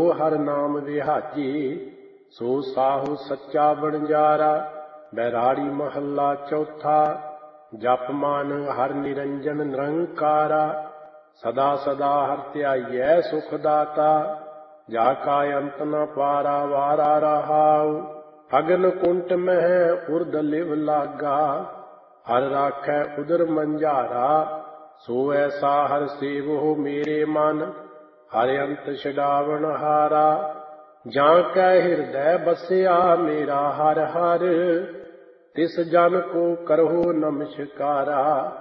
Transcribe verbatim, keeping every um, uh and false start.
हर नाम विहाजी, सो साहु सच्चा बणजारा। बैराड़ी महला चौथा। जप मान हर निरंजन निरंकारा, सदा सदा हर ध्याइयै सुख दाता। जाका अंत न पारा वारा रहाउ, अगन कुंट मह उर्द लिव लागा। हर राखै उदर मंझारा, सो ऐसा हर सेवो मेरे मन। हर अंत छडावण हारा, जां कै हृदय बसिया मेरा हर हर। तिस जन को करहु नमस्कारा।